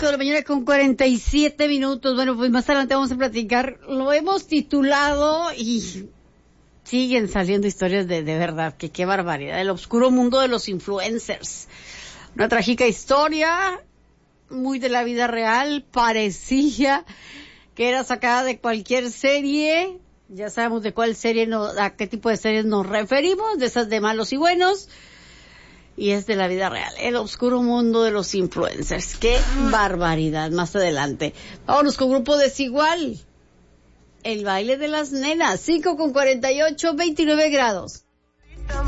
de la mañana con 47 minutos. Bueno, pues más adelante vamos a platicar. Lo hemos titulado y siguen saliendo historias de verdad, que qué barbaridad. El oscuro mundo de los influencers. Una trágica historia, muy de la vida real. Parecía que era sacada de cualquier serie. Ya sabemos de cuál serie, a qué tipo de series nos referimos, de esas de malos y buenos. Y es de la vida real, el oscuro mundo de los influencers. ¡Qué barbaridad! Más adelante. Vámonos con Grupo Desigual. El baile de las nenas. 5:48, 29 grados.